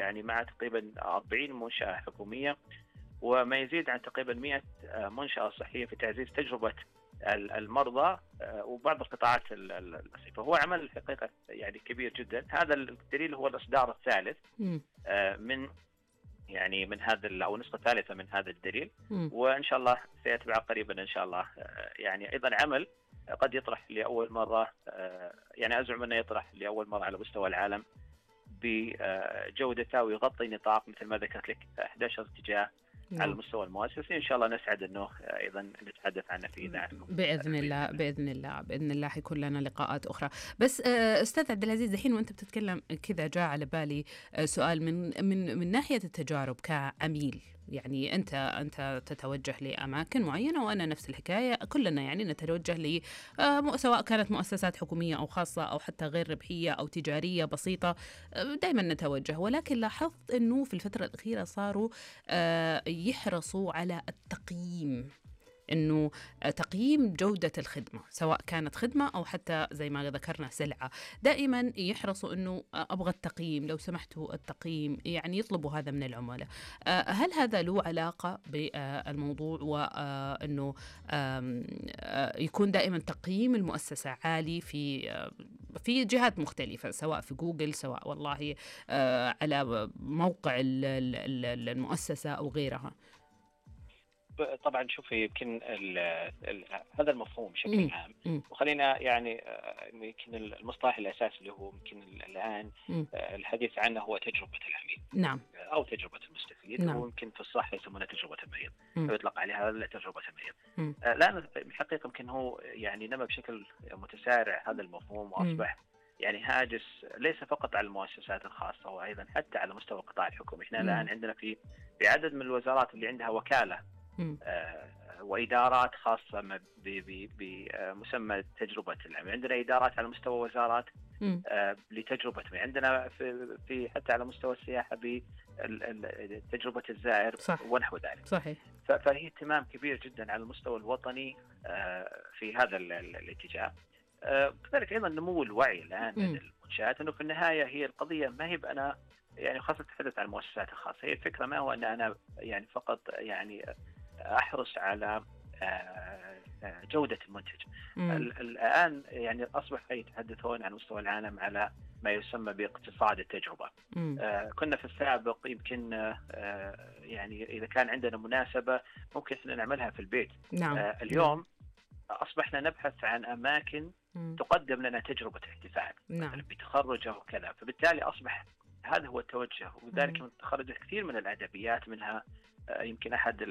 يعني مع تقريبا 40 منشأة حكومية وما يزيد عن تقريبا 100 منشأة صحية في تعزيز تجربة المرضى وبعض القطاعات الصحية. فهو عمل حقيقة يعني كبير جدا. هذا الدليل هو الإصدار الثالث من يعني من هذا أو النسخة الثالثة من هذا الدليل، وإن شاء الله سيتبع قريبا إن شاء الله. يعني أيضا عمل قد يطرح لأول مرة، يعني أزعم أنه يطرح لأول مرة على مستوى العالم بجودته ويغطي نطاق مثل ما ذكرت لك 11 اتجاه على المستوى المؤسسي. إن شاء الله نسعد أنه أيضا نتحدث عنه في إذاعتكم بإذن الله. بإذن الله بإذن الله حيكون لنا لقاءات أخرى. بس أستاذ عبد العزيز، الحين وأنت بتتكلم كذا جاء على بالي سؤال من ناحية التجارب كعميل. يعني أنت تتوجه لأماكن معينة، وأنا نفس الحكاية، كلنا يعني نتوجه ل سواء كانت مؤسسات حكومية أو خاصة أو حتى غير ربحية أو تجارية بسيطة، دائما نتوجه. ولكن لاحظت أنه في الفترة الأخيرة صاروا يحرصوا على التقييم، إنه تقييم جودة الخدمة، سواء كانت خدمة أو حتى زي ما ذكرنا سلعة. دائما يحرصوا إنه أبغى التقييم، لو سمحتوا التقييم، يعني يطلبوا هذا من العملاء. هل هذا له علاقة بالموضوع، وإنه يكون دائما تقييم المؤسسة عالي في جهات مختلفة، سواء في جوجل، سواء والله على موقع المؤسسة أو غيرها؟ طبعا شوفي، يمكن هذا المفهوم بشكل عام، وخلينا يعني يمكن المصطلح الاساسي اللي هو يمكن الان الحديث عنه هو تجربه العميل. نعم. او تجربه المستفيد. نعم. ويمكن في الصحه يسمونها تجربه المريض، فيطلق عليها تجربه المريض. الان الحقيقه يمكن هو يعني نما بشكل متسارع هذا المفهوم، واصبح يعني هاجس ليس فقط على المؤسسات الخاصه، وايضا حتى على مستوى القطاع الحكومي. احنا الان عندنا في عدد من الوزارات اللي عندها وكاله وإدارات خاصة بمسمى تجربة العمل. عندنا إدارات على مستوى وزارات لتجربة، عندنا في حتى على مستوى السياحة بتجربة الزائر ونحو ذلك. صحيح. فهي اهتمام كبير جدا على المستوى الوطني في هذا الاتجاه. كذلك أيضا نمو الوعي الآن من المنشآت، أنه في النهاية هي القضية ما هي بأنا يعني خاصة تحدث عن المؤسسات الخاصة. هي الفكرة ما هو أن أنا يعني فقط يعني أحرص على جودة المنتج. الآن يعني أصبح يتحدثون عن مستوى العالم على ما يسمى باقتصاد التجربة. كنا في السابق يمكن يعني إذا كان عندنا مناسبة ممكن إحنا نعملها في البيت. نعم. اليوم أصبحنا نبحث عن أماكن تقدم لنا تجربة احتفال بتخرج أو كذا. فبالتالي أصبح هذا هو التوجه، وذلك تخرجت كثير من الأدبيات، منها يمكن أحد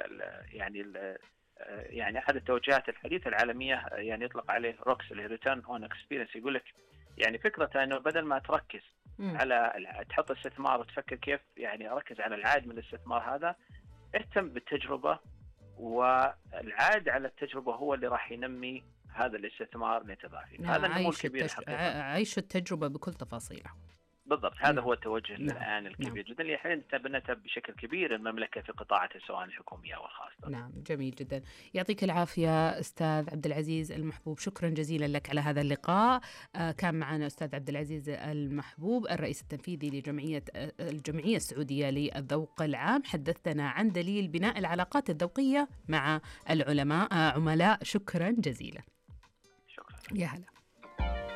يعني أحد التوجهات الحديثة العالمية يعني يطلق عليه روكس اللي ريتيرن اون اكسبيرينس. يقول لك يعني فكرة أنه بدل ما تركز على تحط استثمار وتفكر كيف يعني أركز على العائد من الاستثمار هذا، اهتم بالتجربة، والعائد على التجربة هو اللي راح ينمي هذا الاستثمار نتضافي. هذا النمو الكبير عيش التجربة بكل تفاصيلها. بالضبط. هذا هو التوجه الآن الكبير جدا اللي حين تبنته بشكل كبير المملكة في قطاعاتها سواء الحكومية أو الخاصة. نعم، جميل جدا. يعطيك العافية أستاذ عبد العزيز المحبوب، شكرا جزيلا لك على هذا اللقاء. كان معنا أستاذ عبد العزيز المحبوب، الرئيس التنفيذي الجمعية السعودية للذوق العام، حدثنا عن دليل بناء العلاقات الذوقية مع عملاء. شكرا جزيلا. شكرا. يا هلا.